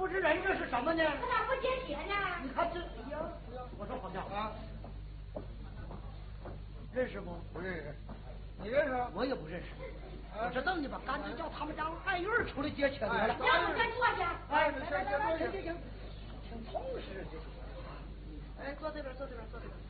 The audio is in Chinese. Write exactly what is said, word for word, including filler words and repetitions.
不知人这是什么呢？ 他咋不接铁呢？ 你看这，哎呀，我说好家伙啊，认识不？ 不认识。你认识？ 我也不认识。我说瞪你吧，干脆叫他们家爱玉出来接钱得了。 让我先坐下。 哎，来来来来，行行行，挺充实这。哎，坐这边，坐这边，坐这边。